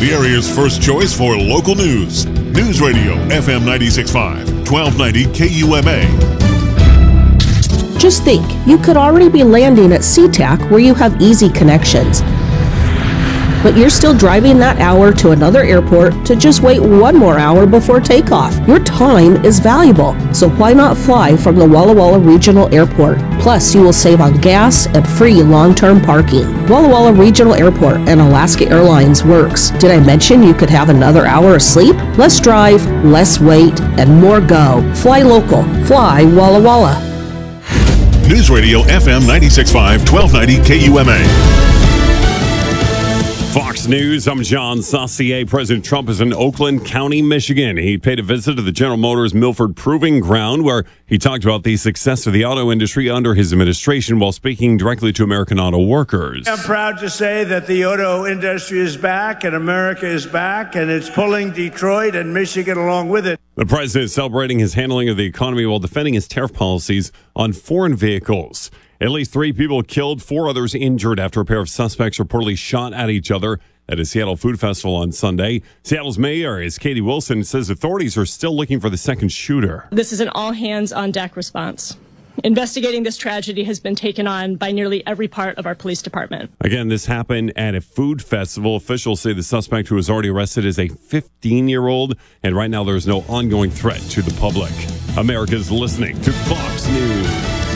the area's first choice for local news. News Radio FM 96.5, 1290 KUMA. Just think, you could already be landing at SeaTac where you have easy connections. But you're still driving that hour to another airport to just wait one more hour before takeoff. Your time is valuable, so why not fly from the Walla Walla Regional Airport? Plus, you will save on gas and free long-term parking. Walla Walla Regional Airport and Alaska Airlines works. Did I mention you could have another hour of sleep? Less drive, less wait, and more go. Fly local. Fly Walla Walla. News Radio FM 96.5, 1290 KUMA. Fox News, I'm John Saucier. President Trump is in Oakland County, Michigan. He paid a visit to the General Motors Milford Proving Ground, where he talked about the success of the auto industry under his administration while speaking directly to American auto workers. I'm proud to say that the auto industry is back and America is back, and it's pulling Detroit and Michigan along with it. The president is celebrating his handling of the economy while defending his tariff policies on foreign vehicles. At least 3 people killed, 4 others injured after a pair of suspects reportedly shot at each other at a Seattle food festival on Sunday. Seattle's mayor, is Katie Wilson, says authorities are still looking for the second shooter. This is an all-hands-on-deck response. Investigating this tragedy has been taken on by nearly every part of our police department. Again, this happened at a food festival. Officials say the suspect who was already arrested is a 15-year-old, and right now there is no ongoing threat to the public. America's listening to Fox News.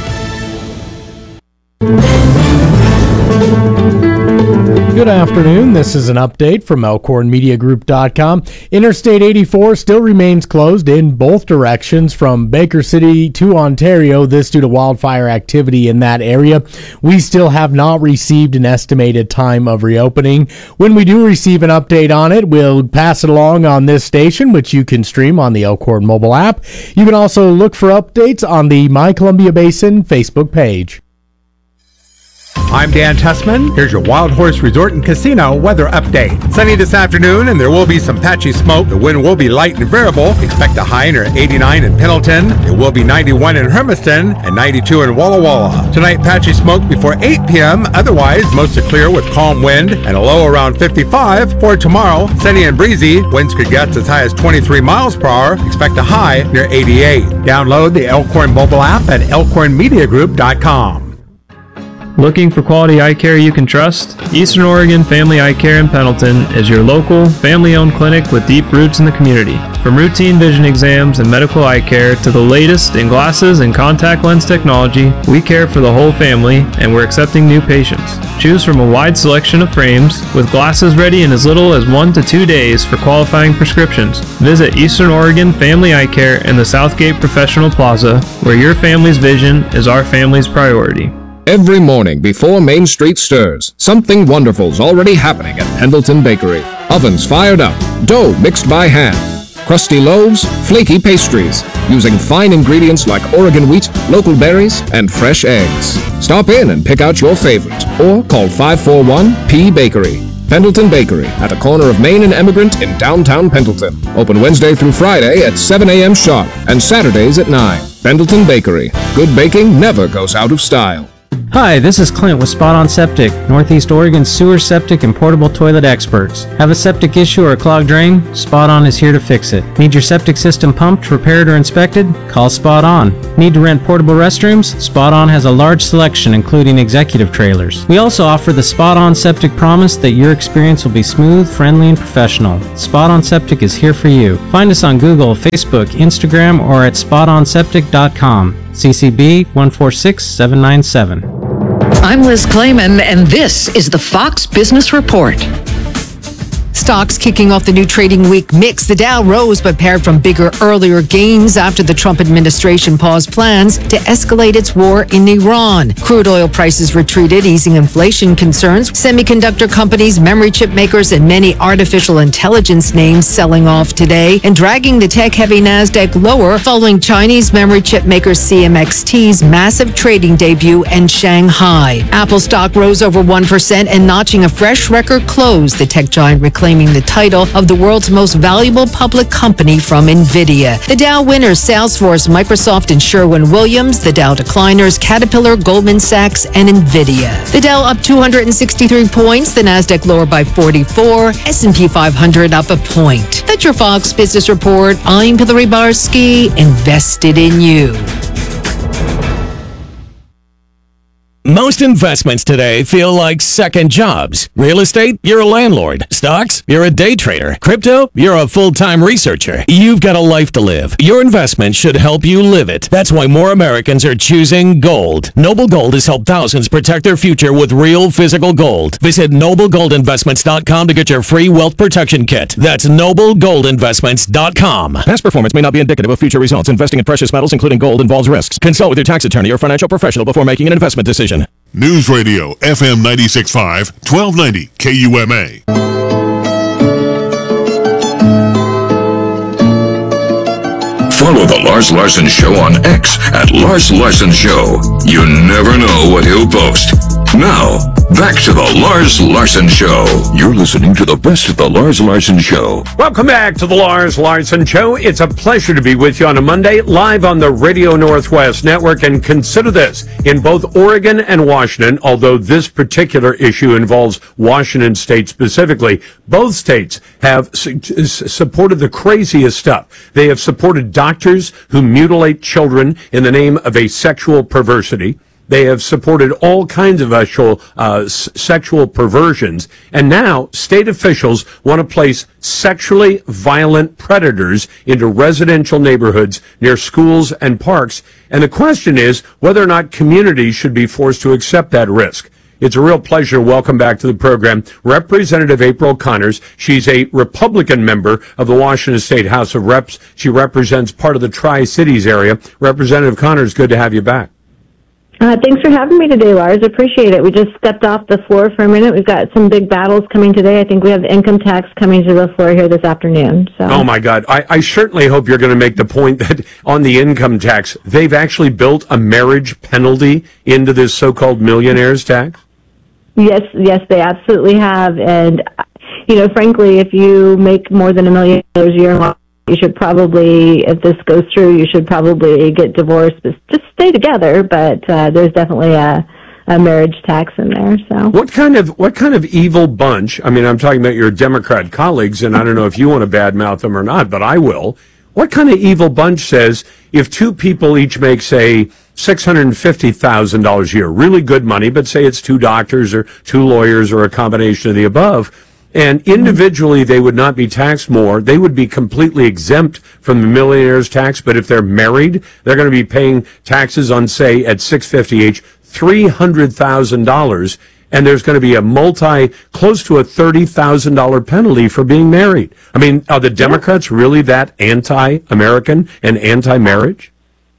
Good afternoon. This is an update from ElkhornMediaGroup.com. Interstate 84 still remains closed in both directions from Baker City to Ontario, this due to wildfire activity in that area. We still have not received an estimated time of reopening. When we do receive an update on it, we'll pass it along on this station, which you can stream on the Elkhorn mobile app. You can also look for updates on the My Columbia Basin Facebook page. I'm Dan Tussman. Here's your Wild Horse Resort and Casino weather update. Sunny this afternoon, and there will be some patchy smoke. The wind will be light and variable. Expect a high near 89 in Pendleton. It will be 91 in Hermiston and 92 in Walla Walla. Tonight, patchy smoke before 8 p.m. Otherwise, mostly clear with calm wind and a low around 55. For tomorrow, sunny and breezy. Winds could get as high as 23 miles per hour. Expect a high near 88. Download the Elkhorn mobile app at ElkhornMediaGroup.com. Looking for quality eye care you can trust? Eastern Oregon Family Eye Care in Pendleton is your local, family-owned clinic with deep roots in the community. From routine vision exams and medical eye care to the latest in glasses and contact lens technology, we care for the whole family, and we're accepting new patients. Choose from a wide selection of frames, with glasses ready in as little as 1 to 2 days for qualifying prescriptions. Visit Eastern Oregon Family Eye Care in the Southgate Professional Plaza, where your family's vision is our family's priority. Every morning before Main Street stirs, something wonderful's already happening at Pendleton Bakery. Ovens fired up, dough mixed by hand, crusty loaves, flaky pastries, using fine ingredients like Oregon wheat, local berries, and fresh eggs. Stop in and pick out your favorite, or call 541-P-Bakery. Pendleton Bakery, at the corner of Main and Emigrant in downtown Pendleton. Open Wednesday through Friday at 7 a.m. sharp and Saturdays at 9. Pendleton Bakery. Good baking never goes out of style. Hi, this is Clint with Spot On Septic, Northeast Oregon's sewer, septic, and portable toilet experts. Have a septic issue or a clogged drain? Spot On is here to fix it. Need your septic system pumped, repaired, or inspected? Call Spot On. Need to rent portable restrooms? Spot On has a large selection, including executive trailers. We also offer the Spot On Septic promise that your experience will be smooth, friendly, and professional. Spot On Septic is here for you. Find us on Google, Facebook, Instagram, or at SpotOnSeptic.com. CCB 146797. I'm Liz Clayman, and this is the Fox Business Report. Stocks kicking off the new trading week mix. The Dow rose but pared from bigger earlier gains after the Trump administration paused plans to escalate its war in Iran. Crude oil prices retreated, easing inflation concerns. Semiconductor companies, memory chip makers, and many artificial intelligence names selling off today and dragging the tech-heavy Nasdaq lower following Chinese memory chip maker CMXT's massive trading debut in Shanghai. Apple stock rose over 1% and notching a fresh record close. The tech giant reclaiming claiming the title of the world's most valuable public company from NVIDIA. The Dow winners Salesforce, Microsoft, and Sherwin-Williams. The Dow decliners Caterpillar, Goldman Sachs, and NVIDIA. The Dow up 263 points. The Nasdaq lower by 44. S&P 500 up a point. That's your Fox Business Report. I'm Hillary Barsky, invested in you. Most investments today feel like second jobs. Real estate, you're a landlord. Stocks, you're a day trader. Crypto, you're a full-time researcher. You've got a life to live. Your investment should help you live it. That's why more Americans are choosing gold. Noble Gold has helped thousands protect their future with real physical gold. Visit NobleGoldInvestments.com to get your free wealth protection kit. That's NobleGoldInvestments.com. Past performance may not be indicative of future results. Investing in precious metals, including gold, involves risks. Consult with your tax attorney or financial professional before making an investment decision. News Radio FM 96.5, 1290 KUMA. Follow The Lars Larson Show on X at Lars Larson Show. You never know what he'll post. Now, back to The Lars Larson Show. You're listening to the best of The Lars Larson Show. Welcome back to The Lars Larson Show. It's a pleasure to be with you on a Monday, live on the Radio Northwest Network. And consider this, in both Oregon and Washington, although this particular issue involves Washington State specifically, both states have supported the craziest stuff. They have supported doctors who mutilate children in the name of a sexual perversity. They have supported all kinds of sexual perversions. And now state officials want to place sexually violent predators into residential neighborhoods near schools and parks. And the question is whether or not communities should be forced to accept that risk. It's a real pleasure to welcome back to the program Representative April Connors. She's a Republican member of the Washington State House of Reps. She represents part of the Tri-Cities area. Representative Connors, good to have you back. Thanks for having me today, Lars. Appreciate it. We just stepped off the floor for a minute. We've got some big battles coming today. I think we have the income tax coming to the floor here this afternoon. So. Oh, my God. I certainly hope you're going to make the point that on the income tax, they've actually built a marriage penalty into this so-called millionaire's tax? Yes, they absolutely have. And, frankly, if you make more than $1 million a year, you should probably, if this goes through, you should probably get divorced. Just stay together, but there's definitely a marriage tax in there. So, what kind of evil bunch? I mean, I'm talking about your Democrat colleagues, and I don't know if you want to badmouth them or not, but I will. What kind of evil bunch says if two people each make, say, $650,000 a year, really good money, but say it's two doctors or two lawyers or a combination of the above, and individually they would not be taxed more. They would be completely exempt from the millionaire's tax, but if they're married, they're going to be paying taxes on, say, at $650,000 each, $300,000, and there's going to be close to a $30,000 penalty for being married. I mean, are the Democrats really that anti-American and anti-marriage?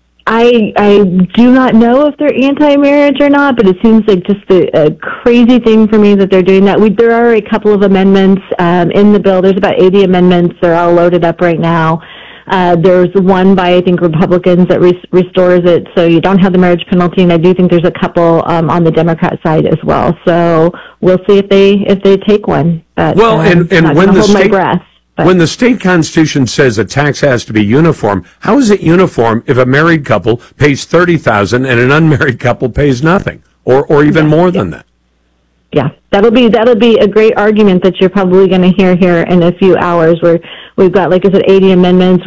I do not know if they're anti-marriage or not, but it seems like just a crazy thing for me that they're doing that. There are a couple of amendments in the bill. There's about 80 amendments. They're all loaded up right now. There's one by, I think, Republicans that restores it, so you don't have the marriage penalty, and I do think there's a couple on the Democrat side as well. So we'll see if they take one. But, and when the my breath. When the state constitution says a tax has to be uniform, how is it uniform if a married couple pays $30,000 and an unmarried couple pays nothing, or even more than that? Yeah, that'll be a great argument that you're probably going to hear here in a few hours. Where we've got, like I said, 80 amendments.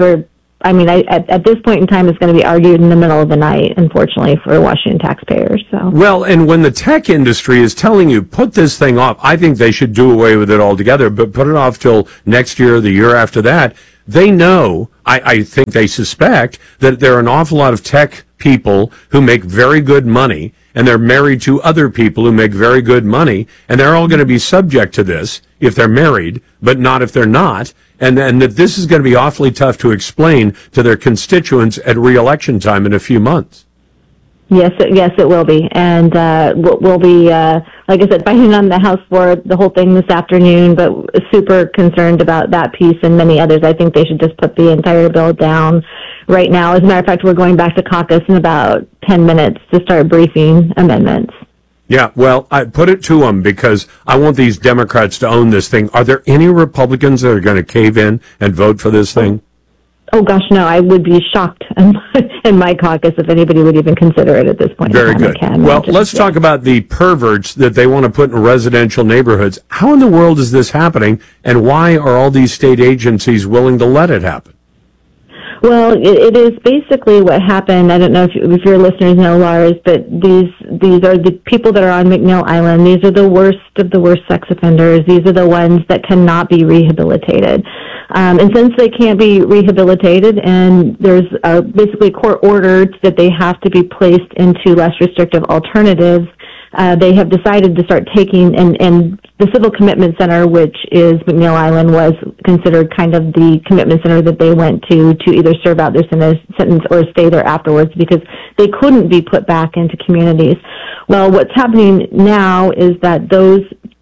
At this point in time, it's going to be argued in the middle of the night, unfortunately, for Washington taxpayers. So. Well, and when the tech industry is telling you, put this thing off, I think they should do away with it altogether, but put it off till next year or the year after that. They know, I think they suspect, that there are an awful lot of tech people who make very good money, and they're married to other people who make very good money, and they're all going to be subject to this if they're married, but not if they're not. And that this is going to be awfully tough to explain to their constituents at re-election time in a few months. Yes, it will be. And we'll be, like I said, fighting on the House floor the whole thing this afternoon, but super concerned about that piece and many others. I think they should just put the entire bill down right now. As a matter of fact, we're going back to caucus in about 10 minutes to start briefing amendments. Yeah, well, I put it to them because I want these Democrats to own this thing. Are there any Republicans that are going to cave in and vote for this thing? Oh, gosh, no. I would be shocked in my caucus if anybody would even consider it at this point. Very good. Well, let's talk about the perverts that they want to put in residential neighborhoods. How in the world is this happening, and why are all these state agencies willing to let it happen? Well, it is basically what happened. I don't know if your listeners know, Lars, but these are the people that are on McNeil Island. These are the worst of the worst sex offenders. These are the ones that cannot be rehabilitated. And since they can't be rehabilitated, and there's basically court ordered that they have to be placed into less restrictive alternatives, they have decided to start taking, and the Civil Commitment Center, which is McNeil Island, was considered kind of the commitment center that they went to either serve out their sentence or stay there afterwards because they couldn't be put back into communities. Well, what's happening now is that those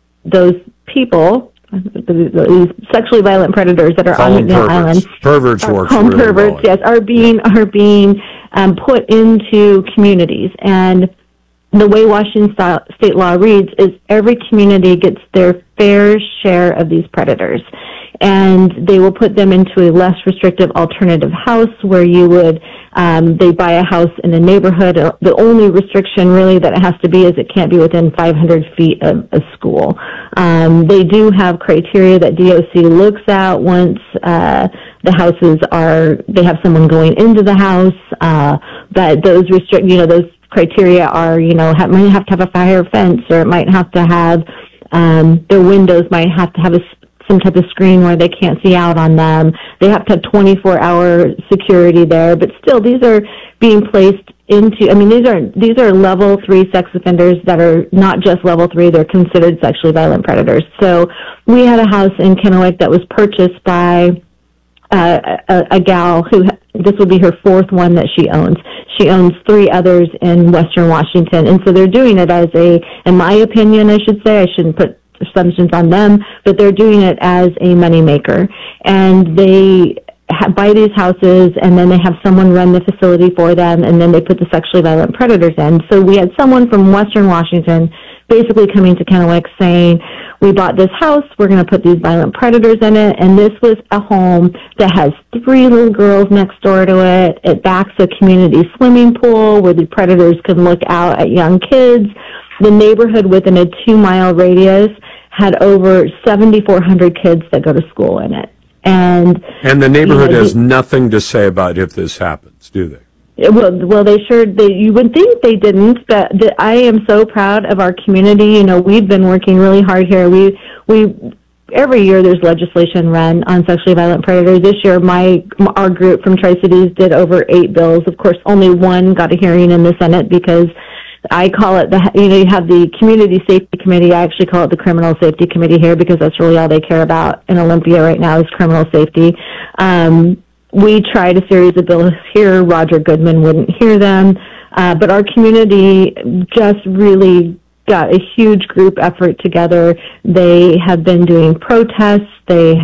people, these sexually violent predators that are on McNeil Island, perverts work really perverts, well. yes, are being put into communities. And the way Washington state law reads is every community gets their fair share of these predators. And they will put them into a less restrictive alternative house where you would, they buy a house in a neighborhood. The only restriction really that it has to be is it can't be within 500 feet of a school. They do have criteria that DOC looks at once the houses they have someone going into the house, but those those criteria are, might have to have a fire fence, or it might have to have, their windows might have to have some type of screen where they can't see out on them. They have to have 24-hour security there, but still these are being placed into, these are level 3 sex offenders that are not just level 3, they're considered sexually violent predators. So we had a house in Kennewick that was purchased by a gal who, this will be her 4th one that she owns. She owns 3 others in Western Washington. And so they're doing it as in my opinion, I should say, I shouldn't put assumptions on them, but they're doing it as a moneymaker. And they buy these houses, and then they have someone run the facility for them, and then they put the sexually violent predators in. So we had someone from Western Washington basically coming to Kennewick saying, we bought this house, we're going to put these violent predators in it, and this was a home that has 3 little girls next door to it. It backs a community swimming pool where the predators can look out at young kids. The neighborhood within a 2-mile radius had over 7,400 kids that go to school in it. And the neighborhood has nothing to say about if this happens, do they? Well, you would think they didn't, but I am so proud of our community. We've been working really hard here. We every year there's legislation run on sexually violent predators. This year, our group from Tri-Cities did over 8 bills. Of course, only one got a hearing in the Senate because I call it you have the Community Safety Committee. I actually call it the Criminal Safety Committee here because that's really all they care about in Olympia right now is criminal safety. We tried a series of bills here. Roger Goodman wouldn't hear them. But our community just really got a huge group effort together. They have been doing protests. They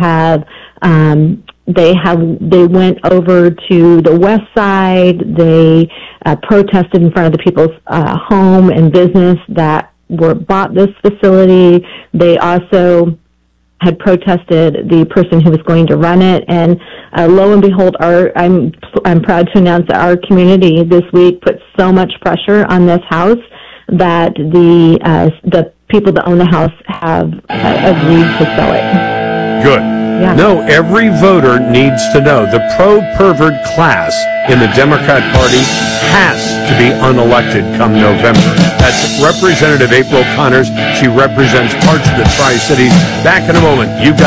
went over to the west side. They protested in front of the people's home and business that bought this facility. They also had protested the person who was going to run it, and lo and behold, I'm proud to announce that our community this week put so much pressure on this house that the people that own the house have agreed to sell it. Good. Yeah. No, every voter needs to know the pro-pervert class in the Democrat Party has to be unelected come November. That's Representative April Connors. She represents parts of the Tri-Cities. Back in a moment. You've got